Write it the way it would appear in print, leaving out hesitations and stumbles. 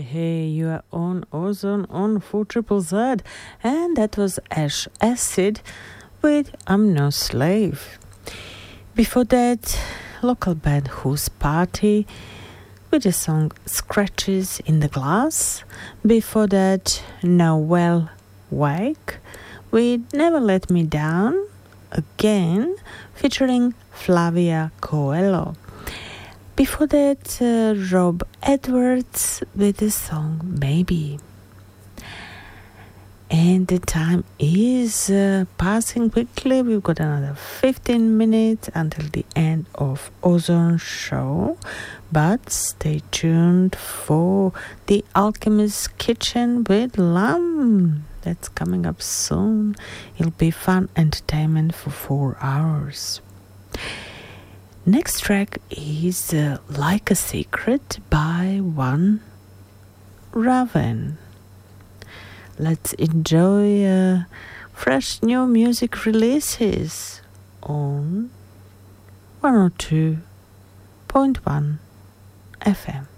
Hey, you are on Ozone on 4ZZZ, and that was Ash Acid with I'm No Slave. Before that, local band Who's Party with the song Scratches in the Glass. Before that, Noel Wake with Never Let Me Down, again featuring Flavia Coelho. Before that, Rob Edwards with the song Maybe. And the time is passing quickly. We've got another 15 minutes until the end of Ozone Show. But stay tuned for The Alchemist's Kitchen with Lam. That's coming up soon. It'll be fun entertainment for 4 hours. Next track is Like a Secret by One Raven. Let's enjoy fresh new music releases on 102.1 FM.